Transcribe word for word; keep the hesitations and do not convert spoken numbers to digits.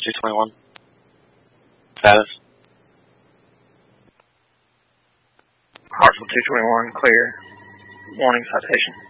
two twenty-one. Status. Hartsville two twenty-one, clear. Warning citation.